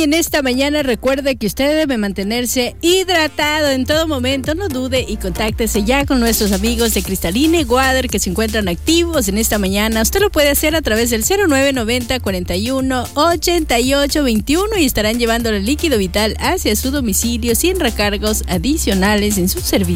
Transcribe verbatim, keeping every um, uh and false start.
y en esta mañana recuerde que usted debe mantenerse hidratado en todo momento. No dude y contáctese ya con nuestros amigos de Cristalina y Water que se encuentran activos en esta mañana. Usted lo puede hacer a través del cero nueve noventa cuarenta y uno ochenta y ocho veintiuno y estarán llevando el líquido vital hacia su domicilio sin recargos adicionales en su servicio.